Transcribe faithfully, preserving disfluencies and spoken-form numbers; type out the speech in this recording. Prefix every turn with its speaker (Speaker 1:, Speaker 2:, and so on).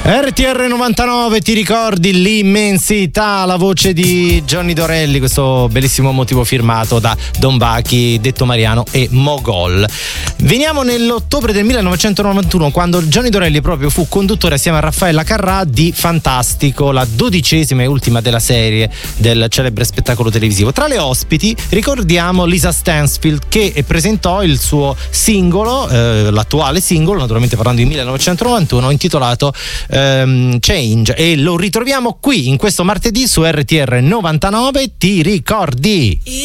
Speaker 1: R T R novantanove, ti ricordi l'immensità, la voce di Johnny Dorelli, questo bellissimo motivo firmato da Don Bachi, detto Mariano e Mogol. Veniamo nell'ottobre del millenovecentonovantuno, quando Johnny Dorelli proprio fu conduttore assieme a Raffaella Carrà di Fantastico, la dodicesima e ultima della serie del celebre spettacolo televisivo. Tra le ospiti ricordiamo Lisa Stansfield, che presentò il suo singolo, eh, l'attuale singolo, naturalmente parlando di millenovecentonovantuno, intitolato ehm, Change, e lo ritroviamo qui in questo martedì su R T R novantanove, ti ricordi?